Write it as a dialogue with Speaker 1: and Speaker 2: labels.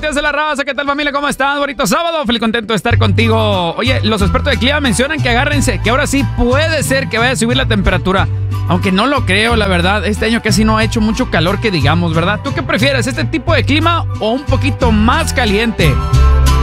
Speaker 1: días de la raza, ¿qué tal familia? ¿Cómo están? Bonito sábado, feliz contento de estar contigo. Oye, los expertos de clima mencionan que agárrense, que ahora sí puede ser que vaya a subir la temperatura. Aunque no lo creo, la verdad, este año casi no ha hecho mucho calor que digamos, ¿verdad? ¿Tú qué prefieres, este tipo de clima o un poquito más caliente?